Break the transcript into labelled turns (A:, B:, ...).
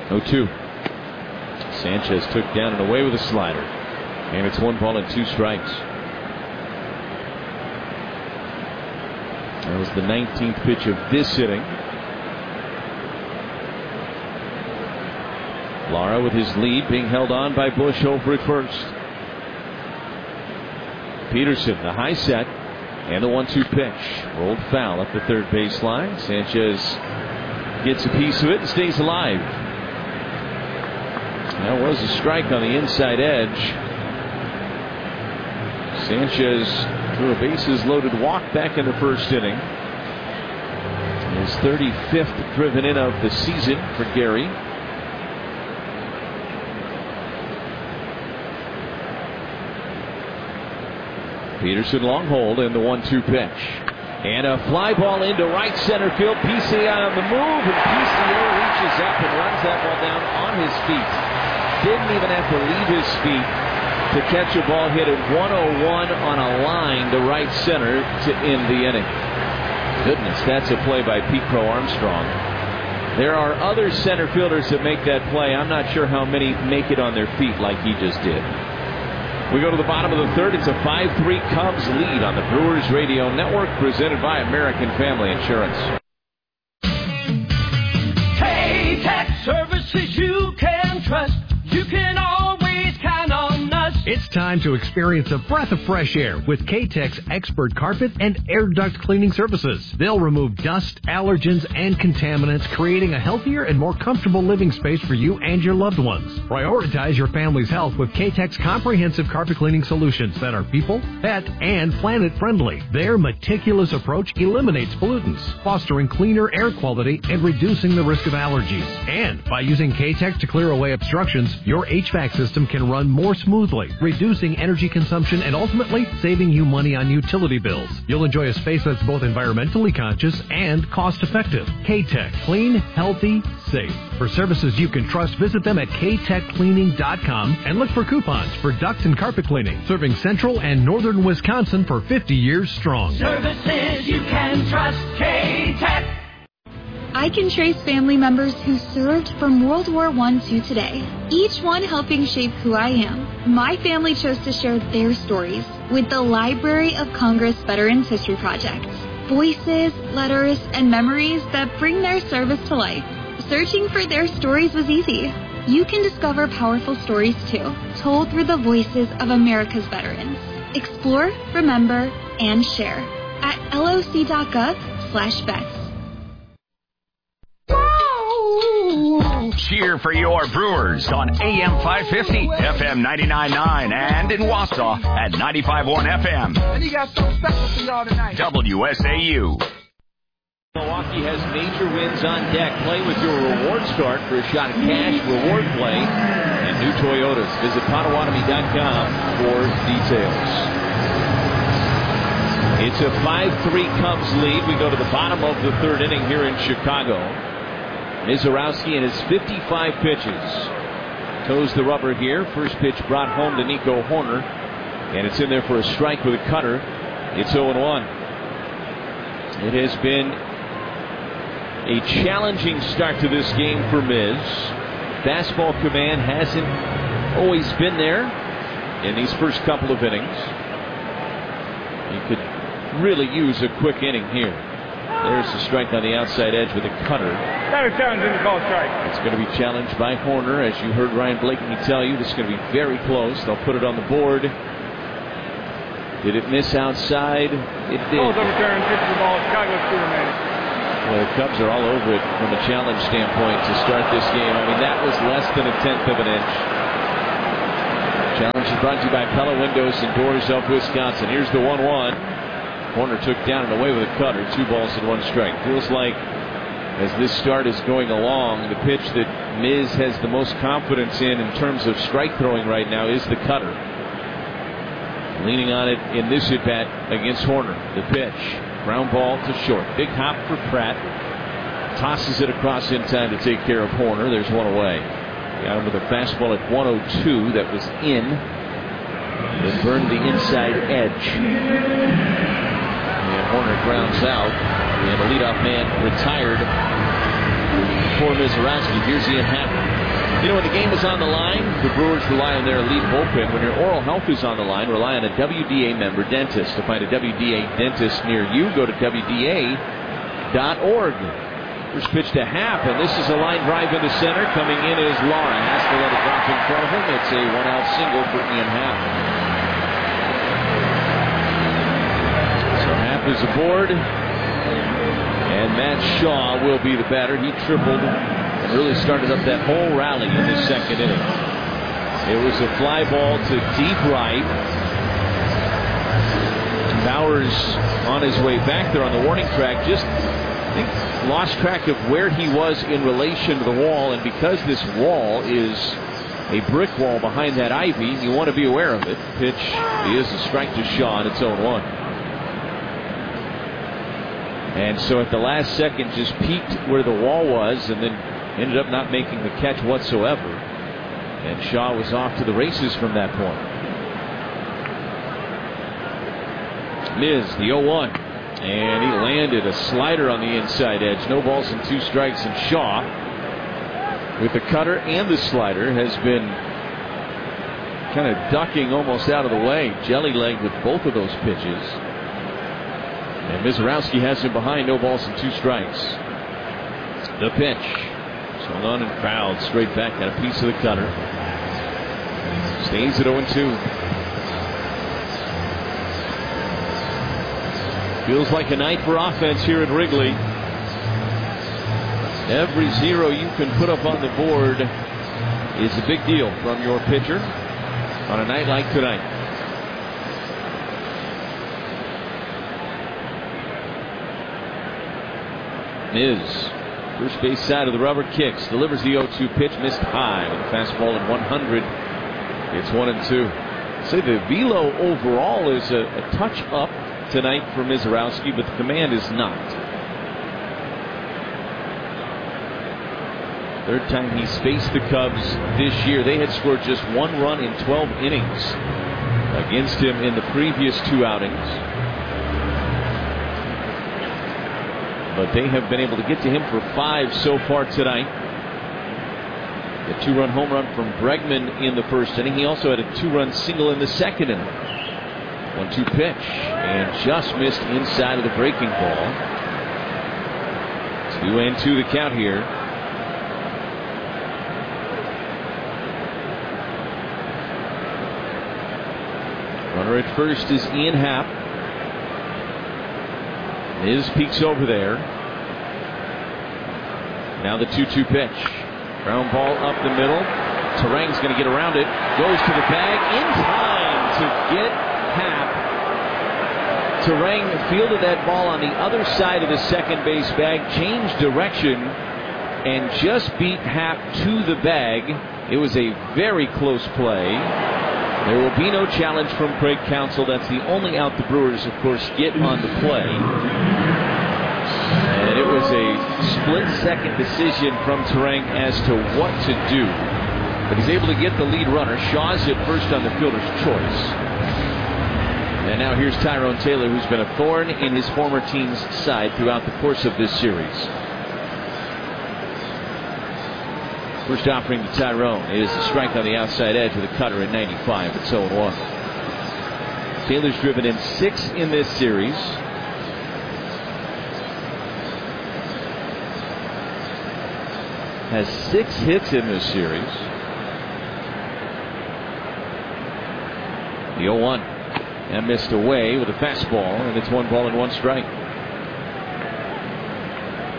A: 0-2. Sanchez took down and away with a slider. And it's 1 ball and 2 strikes. That was the 19th pitch of this inning. Lara with his lead being held on by Bush over at first. Peterson, the high set, and the 1-2 pitch. Rolled foul up the third baseline. Sanchez gets a piece of it and stays alive. That was a strike on the inside edge. Sanchez threw a bases loaded walk back in the first inning. His 35th driven in of the season for Gary. Peterson long hold and the 1-2 pitch. And a fly ball into right center field. PCA on the move, and PCA reaches up and runs that ball down on his feet. Didn't even have to leave his feet to catch a ball hit at 101 on a line to right center to end the inning. Goodness, that's a play by Pete Crow Armstrong. There are other center fielders that make that play. I'm not sure how many make it on their feet like he just did. We go to the bottom of the third. It's a 5-3 Cubs lead on the Brewers Radio Network, presented by American Family Insurance.
B: K-Tech services you can trust. You can always count on us.
C: It's time to experience a breath of fresh air with K-Tech's expert carpet and air duct cleaning services. They'll remove dust, allergens, and contaminants, creating a healthier and more comfortable living space for you and your loved ones. Prioritize your family's health with K-Tech's comprehensive carpet cleaning solutions that are people, pet, and planet friendly. Their meticulous approach eliminates pollutants, fostering cleaner air quality and reducing the risk of allergies. And by using K-Tech to clear away obstructions, your HVAC system can run more smoothly, reducing energy consumption and ultimately saving you money on utility bills. You'll enjoy a space that's both environmentally conscious and cost-effective. K-Tech. Clean, healthy, safe. For services you can trust, visit them at ktechcleaning.com and look for coupons for duct and carpet cleaning. Serving central and northern Wisconsin for 50 years strong.
B: Services you can trust. K-Tech.
D: I can trace family members who served from World War I to today, each one helping shape who I am. My family chose to share their stories with the Library of Congress Veterans History Project. Voices, letters, and memories that bring their service to life. Searching for their stories was easy. You can discover powerful stories too, told through the voices of America's veterans. Explore, remember, and share at loc.gov/vets.
E: Cheer for your Brewers on AM 550, FM 99.9, and in Wausau at 95.1 FM.
F: And he got something special for y'all tonight.
E: WSAU.
A: Milwaukee has major wins on deck. Play with your reward start for a shot at cash reward play and new Toyotas. Visit Potawatomi.com for details. It's a 5-3 Cubs lead. We go to the bottom of the third inning here in Chicago. Mizorowski in his 55 pitches toes the rubber here. First pitch brought home to Nico Hoerner, and it's in there for a strike with a cutter. It's 0-1. It has been a challenging start to this game for Miz. Fastball command hasn't always been there in these first couple of innings. He could really use a quick inning here. There's the strike on the outside edge with a cutter.
F: That is challenging to call strike.
A: It's going to be challenged by Hoerner. As you heard Ryan Blakeney tell you, this is going to be very close. They'll put it on the board. Did it miss outside? It did.
F: Ball's overturned. Pitch the ball. Chicago's 2 remaining.
A: Well, the Cubs are all over it from a challenge standpoint to start this game. I mean, that was less than a tenth of an inch. Challenge is brought to you by Pella Windows and Doors of Wisconsin. Here's the 1-1. Hoerner took down and away with a cutter. 2 balls and 1 strike. Feels like as this start is going along, the pitch that Miz has the most confidence in terms of strike throwing right now is the cutter. Leaning on it in this at-bat against Hoerner. The pitch. Ground ball to short. Big hop for Pratt. Tosses it across in time to take care of Hoerner. There's one away. Got him with a fastball at 102 that was in. It burned the inside edge. And Hoerner grounds out. And the leadoff man retired for Mizorowski. Here's Ian Happ. You know, when the game is on the line, the Brewers rely on their elite bullpen. When your oral health is on the line, rely on a WDA member dentist. To find a WDA dentist near you, go to WDA.org. First pitch to Happ, and this is a line drive into center. Coming in is Laura. Has to let it drop in front of him. It's a one-out single for Ian Happ. So Happ is aboard, and Matt Shaw will be the batter. He tripled and really started up that whole rally in the second inning. It was a fly ball to deep right. Bowers on his way back there on the warning track, just I think lost track of where he was in relation to the wall, and because this wall is a brick wall behind that ivy, you want to be aware of it. Pitch is a strike to Shaw, and it's 0-1. And so at the last second just peeked where the wall was and then ended up not making the catch whatsoever. And Shaw was off to the races from that point. Miz, the 0-1. And he landed a slider on the inside edge. No balls and 2 strikes. And Shaw, with the cutter and the slider, has been kind of ducking almost out of the way. Jelly leg with both of those pitches. And Mizorowski has him behind. No balls and 2 strikes. The pitch. Swung on and fouled. Straight back. Got a piece of the cutter. Stays at 0-2. Feels like a night for offense here at Wrigley. Every zero you can put up on the board is a big deal from your pitcher on a night like tonight. Miz, first base side of the rubber, kicks, delivers the 0-2 pitch, missed high with a fastball at 100. It's 1-2. Say the velo overall is a touch up tonight for Mizorowski, but the command is not. Third time he's faced the Cubs this year. They had scored just 1 run in 12 innings against him in the previous 2 outings. But they have been able to get to him for 5 so far tonight. A 2-run home run from Bregman in the first inning. He also had a 2-run single in the second inning. 1-2 pitch, and just missed inside of the breaking ball. 2-2 the count here. Runner at first is Ian Happ. Miz peeks over there. Now the 2-2 pitch. Ground ball up the middle. Terang's going to get around it. Goes to the bag in time to get Happ. Terang fielded that ball on the other side of the second base bag, changed direction, and just beat Happ to the bag. It was a very close play. There will be no challenge from Craig Counsell. That's the only out the Brewers, of course, get on the play. And it was a split-second decision from Terang as to what to do. But he's able to get the lead runner. Shaw's at first on the fielder's choice. And now here's Tyrone Taylor, who's been a thorn in his former team's side throughout the course of this series. First offering to Tyrone is a strike on the outside edge with a cutter at 95. It's 0-1. Taylor's driven in 6 in this series. Has 6 hits in this series. The 0-1. And missed away with a fastball, and it's 1 ball and 1 strike.